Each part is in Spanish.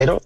pero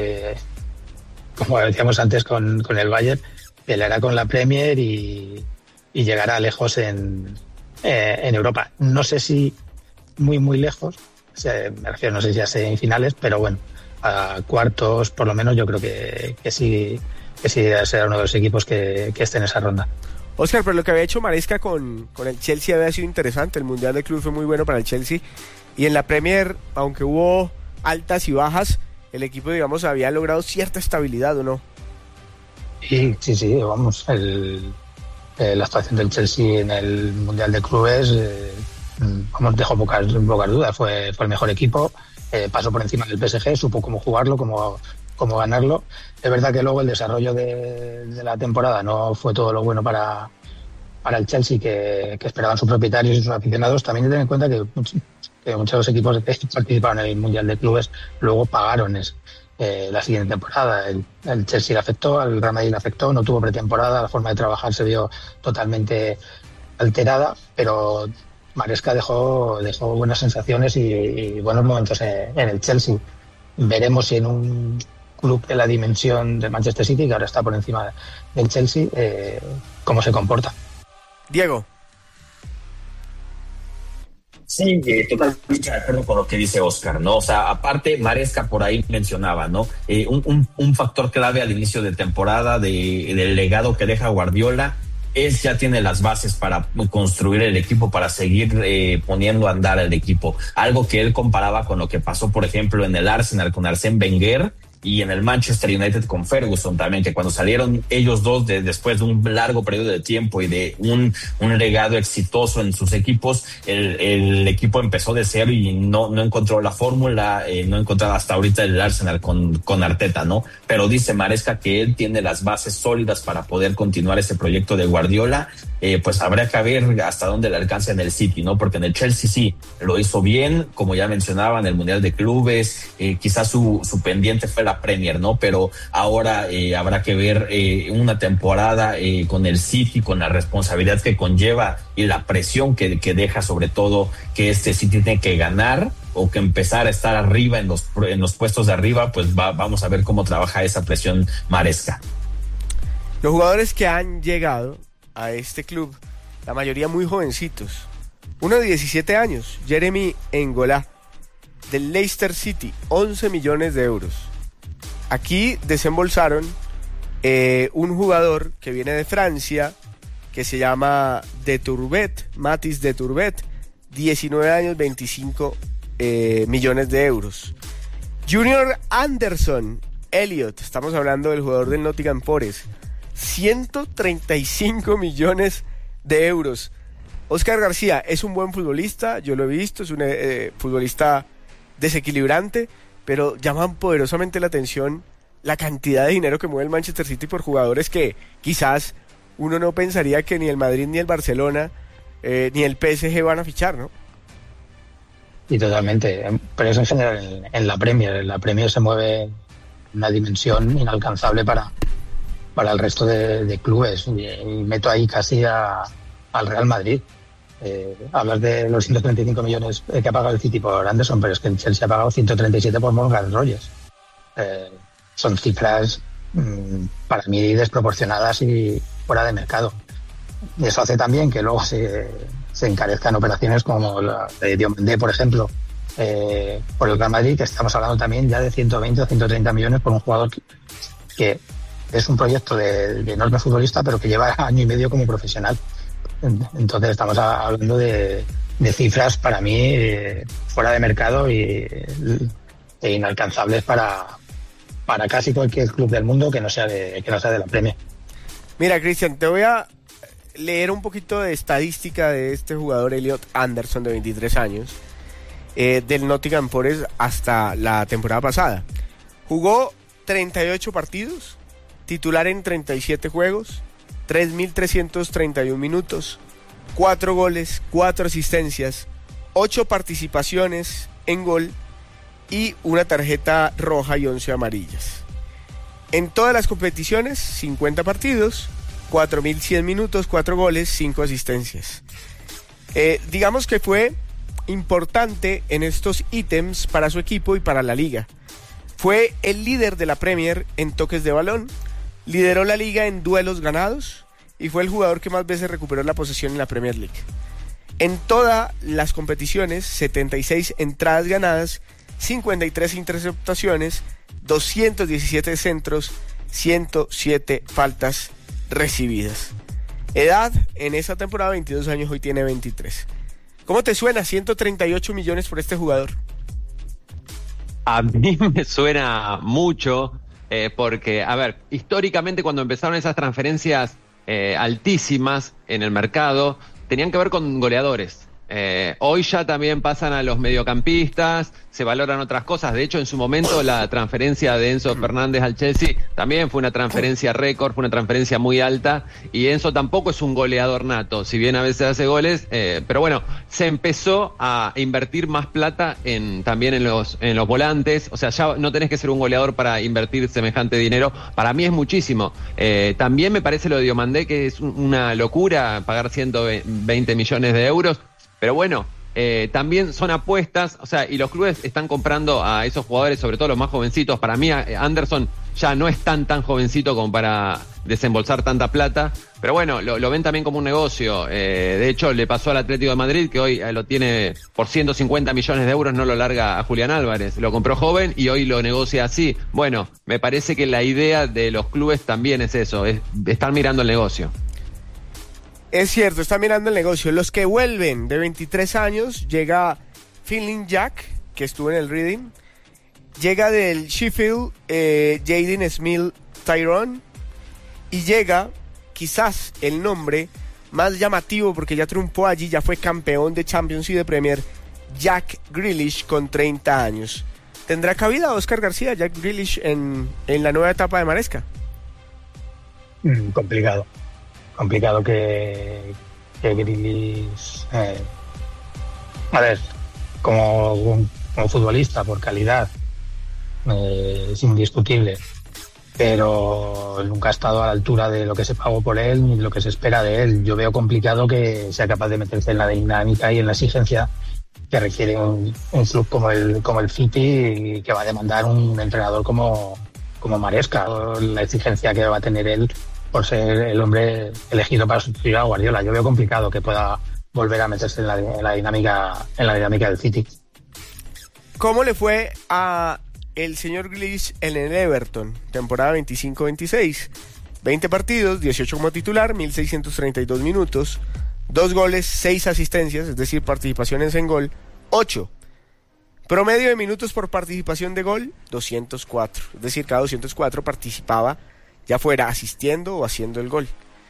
como decíamos antes con el Bayern, peleará con la Premier y llegará lejos en Europa. No sé si muy lejos, me refiero, no sé si a semifinales, pero bueno, a cuartos por lo menos yo creo que sí será uno de los equipos que esté en esa ronda. Óscar, pero lo que había hecho Maresca con el Chelsea había sido interesante. El Mundial de Clubes fue muy bueno para el Chelsea. Y en la Premier, aunque hubo altas y bajas, el equipo, digamos, había logrado cierta estabilidad, ¿o no? Sí, vamos. La actuación del Chelsea en el Mundial de Clubes dejó pocas dudas. Fue el mejor equipo, pasó por encima del PSG, supo cómo jugarlo, cómo ganarlo. Es verdad que luego el desarrollo de la temporada no fue todo lo bueno para el Chelsea que esperaban sus propietarios y sus aficionados. También hay que tener en cuenta que muchos de los equipos que participaron en el Mundial de Clubes luego pagaron la siguiente temporada. El Chelsea le afectó, al Real Madrid le afectó, no tuvo pretemporada, la forma de trabajar se vio totalmente alterada, pero Maresca dejó buenas sensaciones y buenos momentos en el Chelsea. Veremos si en un club de la dimensión de Manchester City, que ahora está por encima del Chelsea, cómo se comporta. Diego. Sí, totalmente de acuerdo con lo que dice Óscar, ¿no? O sea, aparte, Maresca por ahí mencionaba, ¿no? Un factor clave al inicio de temporada del legado que deja Guardiola ya tiene las bases para construir el equipo, para seguir poniendo a andar el equipo. Algo que él comparaba con lo que pasó, por ejemplo, en el Arsenal con Arsène Wenger y en el Manchester United con Ferguson también, que cuando salieron ellos dos después de un largo periodo de tiempo y de un legado exitoso en sus equipos, el equipo empezó de cero y no encontró la fórmula, no encontraba hasta ahorita el Arsenal con Arteta, ¿no? Pero dice Maresca que él tiene las bases sólidas para poder continuar ese proyecto de Guardiola. Pues habrá que ver hasta dónde le alcanza en el City, ¿no? Porque en el Chelsea sí lo hizo bien, como ya mencionaba, en el Mundial de Clubes, quizás su pendiente fue la Premier, ¿no? Pero ahora habrá que ver una temporada con el City, con la responsabilidad que conlleva y la presión que deja, sobre todo, que este City tiene que ganar o que empezar a estar arriba en los puestos de arriba. Pues vamos a ver cómo trabaja esa presión Maresca. Los jugadores que han llegado a este club, la mayoría muy jovencitos. Uno de 17 años, Jeremy Engolá, del Leicester City, 11 millones de euros. Aquí desembolsaron un jugador que viene de Francia, que se llama de Turbet, Mathis de Turbet, 19 años, 25 millones de euros. Junior Anderson Elliot, estamos hablando del jugador del Nottingham Forest, 135 millones de euros. Óscar García es un buen futbolista, yo lo he visto, es un futbolista desequilibrante, pero llaman poderosamente la atención la cantidad de dinero que mueve el Manchester City por jugadores que quizás uno no pensaría que ni el Madrid, ni el Barcelona, ni el PSG van a fichar, ¿no? Y totalmente, pero eso en general en la Premier se mueve en una dimensión inalcanzable para el resto de clubes, y meto ahí casi al Real Madrid. Hablas de los 135 millones que ha pagado el City por Anderson, pero es que el Chelsea ha pagado 137 por Morgan Rogers. Son cifras para mí desproporcionadas y fuera de mercado. Y eso hace también que luego se encarezcan operaciones como la de Diomandé, por ejemplo, por el Real Madrid, que estamos hablando también ya de 120 o 130 millones por un jugador que es un proyecto de enorme futbolista, pero que lleva año y medio como profesional. Entonces estamos hablando de cifras para mí fuera de mercado e inalcanzables para casi cualquier club del mundo que no sea de la Premier. Mira, Cristian, te voy a leer un poquito de estadística de este jugador Elliot Anderson, de 23 años, del Nottingham Forest hasta la temporada pasada. Jugó 38 partidos, titular en 37 juegos, 3.331 minutos, 4 goles, 4 asistencias, 8 participaciones en gol y una tarjeta roja y 11 amarillas. En todas las competiciones, 50 partidos, 4.100 minutos, 4 goles, 5 asistencias. Digamos que fue importante en estos ítems para su equipo y para la liga. Fue el líder de la Premier en toques de balón, lideró la liga en duelos ganados y fue el jugador que más veces recuperó la posesión en la Premier League. En todas las competiciones, 76 entradas ganadas, 53 interceptaciones, 217 centros, 107 faltas recibidas. Edad, en esa temporada 22 años, hoy tiene 23. ¿Cómo te suena 138 millones por este jugador? A mí me suena mucho porque, a ver, históricamente cuando empezaron esas transferencias altísimas en el mercado, tenían que ver con goleadores. Hoy ya también pasan a los mediocampistas, se valoran otras cosas. De hecho, en su momento la transferencia de Enzo Fernández al Chelsea también fue una transferencia récord, fue una transferencia muy alta, y Enzo tampoco es un goleador nato, si bien a veces hace goles, pero bueno, se empezó a invertir más plata también en los volantes. O sea, ya no tenés que ser un goleador para invertir semejante dinero. Para mí es muchísimo. También me parece lo de Diomandé, que es una locura pagar 120 millones de euros. Pero bueno, también son apuestas, o sea, y los clubes están comprando a esos jugadores, sobre todo los más jovencitos. Para mí, Anderson ya no es tan jovencito como para desembolsar tanta plata, pero bueno, lo ven también como un negocio. De hecho, le pasó al Atlético de Madrid, que hoy lo tiene por 150 millones de euros, no lo larga a Julián Álvarez. Lo compró joven y hoy lo negocia así. Bueno, me parece que la idea de los clubes también es eso, están mirando el negocio. Es cierto, está mirando el negocio. Los que vuelven de 23 años, llega Finley Jack, que estuvo en el Reading. Llega del Sheffield, Jaden Smith Tyrone. Y llega, quizás, el nombre más llamativo, porque ya triunfó allí, ya fue campeón de Champions y de Premier, Jack Grealish, con 30 años. ¿Tendrá cabida Oscar García, Jack Grealish, en la nueva etapa de Maresca? Complicado que Grealish, a ver, como futbolista por calidad es indiscutible, pero nunca ha estado a la altura de lo que se pagó por él ni de lo que se espera de él. Yo veo complicado que sea capaz de meterse en la dinámica y en la exigencia que requiere un club como el City, y que va a demandar un entrenador como Maresca. La exigencia que va a tener él por ser el hombre elegido para sustituir a Guardiola. Yo veo complicado que pueda volver a meterse en la dinámica del City. ¿Cómo le fue a el señor Grealish en el Everton? Temporada 25-26. 20 partidos, 18 como titular, 1.632 minutos, 2 goles, 6 asistencias, es decir, participaciones en gol, 8. Promedio de minutos por participación de gol, 204. Es decir, cada 204 participaba, ya fuera asistiendo o haciendo el gol.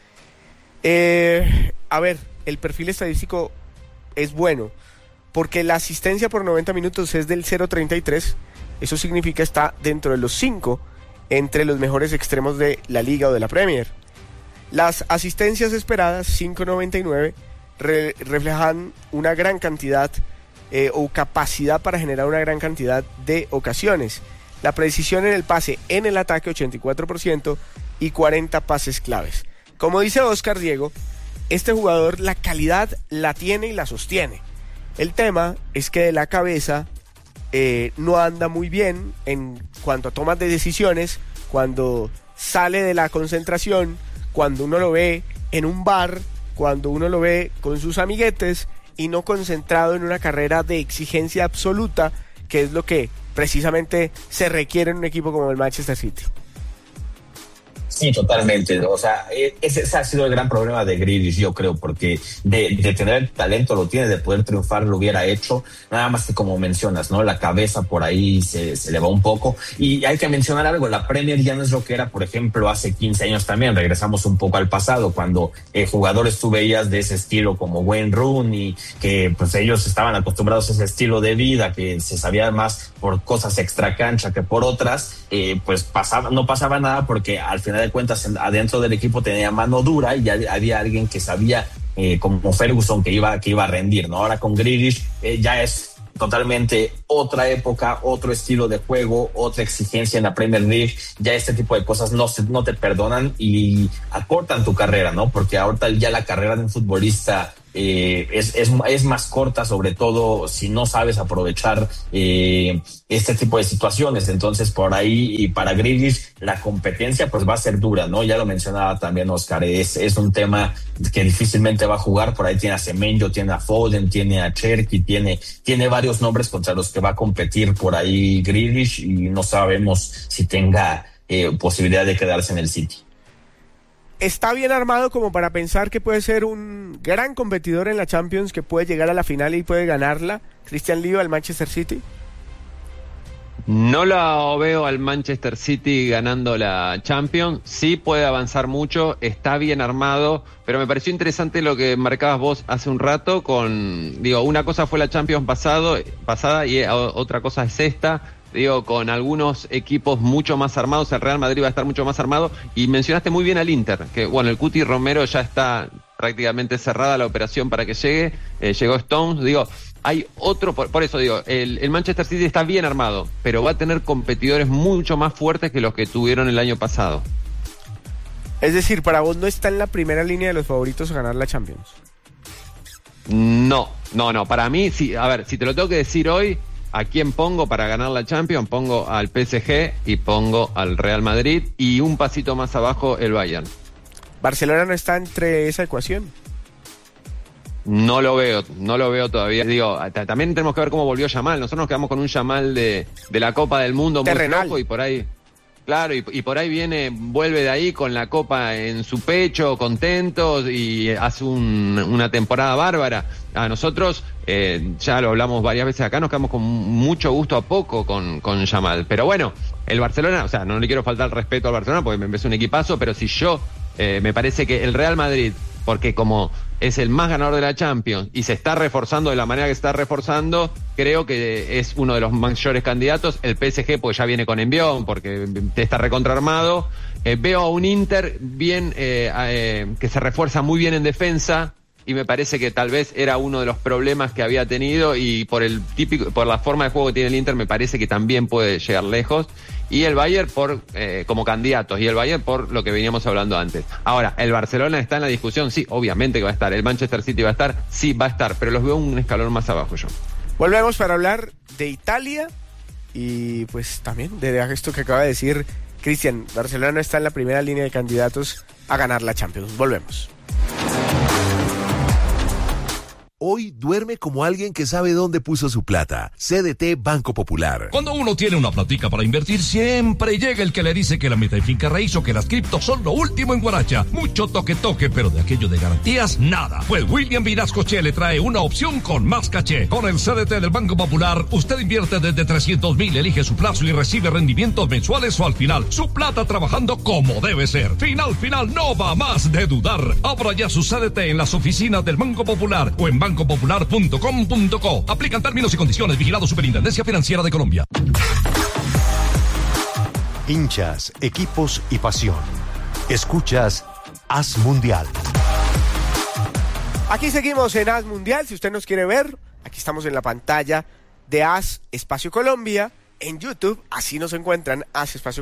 A ver, el perfil estadístico es bueno, porque la asistencia por 90 minutos es del 0.33. Eso significa está dentro de los 5 entre los mejores extremos de la Liga o de la Premier. Las asistencias esperadas, 5.99, reflejan una gran cantidad o capacidad para generar una gran cantidad de ocasiones. La precisión en el pase, en el ataque, 84%, y 40 pases claves. Como dice Oscar Diego, este jugador la calidad la tiene y la sostiene. El tema es que de la cabeza no anda muy bien en cuanto a tomas de decisiones, cuando sale de la concentración, cuando uno lo ve en un bar, cuando uno lo ve con sus amiguetes y no concentrado en una carrera de exigencia absoluta, que es lo que precisamente se requiere en un equipo como el Manchester City. Sí, totalmente. O sea, ese ha sido el gran problema de Grealish, yo creo, porque de tener el talento lo tiene, de poder triunfar lo hubiera hecho, nada más que como mencionas, ¿no? La cabeza por ahí se le va un poco. Y hay que mencionar algo, la Premier ya no es lo que era, por ejemplo, hace 15 años también. Regresamos un poco al pasado, cuando jugadores tú veías de ese estilo como Wayne Rooney, que pues ellos estaban acostumbrados a ese estilo de vida, que se sabía más por cosas extra cancha que por otras, pues no pasaba nada, porque al final de cuentas adentro del equipo tenía mano dura y ya había alguien que sabía, como Ferguson, que iba a rendir, ¿no? Ahora con Grealish ya es totalmente otra época, otro estilo de juego, otra exigencia en la Premier League. Ya este tipo de cosas no te perdonan y acortan tu carrera, ¿no? Porque ahorita ya la carrera de un futbolista es más corta, sobre todo si no sabes aprovechar este tipo de situaciones. Entonces, por ahí, y para Grealish, la competencia pues va a ser dura, ¿no? Ya lo mencionaba también Oscar, es un tema que difícilmente va a jugar. Por ahí tiene a Semenyo, tiene a Foden, tiene a Cherki, tiene varios nombres contra los que va a competir por ahí Grealish, y no sabemos si tenga posibilidad de quedarse en el City. Está bien armado como para pensar que puede ser un gran competidor en la Champions, que puede llegar a la final y puede ganarla. Christian Lío al Manchester City. No lo veo al Manchester City ganando la Champions. Sí puede avanzar mucho, está bien armado, pero me pareció interesante lo que marcabas vos hace un rato una cosa fue la Champions pasada y otra cosa es esta. Con algunos equipos mucho más armados. El Real Madrid va a estar mucho más armado, y mencionaste muy bien al Inter, que bueno, el Cuti Romero ya está prácticamente cerrada la operación para que llegue, llegó Stones, hay otro, por eso el Manchester City está bien armado, pero va a tener competidores mucho más fuertes que los que tuvieron el año pasado. Es decir, para vos no está en la primera línea de los favoritos a ganar la Champions. No, para mí, sí, a ver, si te lo tengo que decir hoy, ¿a quién pongo para ganar la Champions? Pongo al PSG y pongo al Real Madrid, y un pasito más abajo el Bayern. ¿Barcelona no está entre esa ecuación? No lo veo todavía. También tenemos que ver cómo volvió Yamal. Nosotros nos quedamos con un Yamal de la Copa del Mundo muy flojo, y por ahí, claro, y por ahí vuelve de ahí con la Copa en su pecho, contentos, y hace una temporada bárbara. A nosotros, ya lo hablamos varias veces acá, nos quedamos con mucho gusto a poco con Yamal. Pero bueno, el Barcelona, o sea, no le quiero faltar el respeto al Barcelona porque me empezó un equipazo, pero si me parece que el Real Madrid, porque como es el más ganador de la Champions y se está reforzando de la manera que se está reforzando, creo que es uno de los mayores candidatos. El PSG pues ya viene con envión porque está recontraarmado. Veo a un Inter bien que se refuerza muy bien en defensa, y me parece que tal vez era uno de los problemas que había tenido, y por la forma de juego que tiene el Inter, me parece que también puede llegar lejos. Y el Bayern como candidatos, y el Bayern por lo que veníamos hablando antes. Ahora, ¿el Barcelona está en la discusión? Sí, obviamente que va a estar. ¿El Manchester City va a estar? Sí, va a estar, pero los veo un escalón más abajo yo. Volvemos para hablar de Italia, y pues también de esto que acaba de decir Cristian. Barcelona está en la primera línea de candidatos a ganar la Champions. Volvemos. Hoy duerme como alguien que sabe dónde puso su plata. CDT Banco Popular. Cuando uno tiene una platica para invertir, siempre llega el que le dice que la meta y finca raíz o que las criptos son lo último en Guaracha. Mucho toque, pero de aquello de garantías, nada. Pues William Vinascoche le trae una opción con más caché. Con el CDT del Banco Popular, usted invierte desde 300,000, elige su plazo y recibe rendimientos mensuales o al final. Su plata trabajando como debe ser. Final, no va más de dudar. Abra ya su CDT en las oficinas del Banco Popular o en bancopopular.com.co. Aplican términos y condiciones. Vigilado Superintendencia Financiera de Colombia. Hinchas, equipos y pasión. Escuchas Haz Mundial. Aquí seguimos en Haz Mundial. Si usted nos quiere ver, aquí estamos en la pantalla de Haz Espacio Colombia. En YouTube, así nos encuentran, Haz Espacio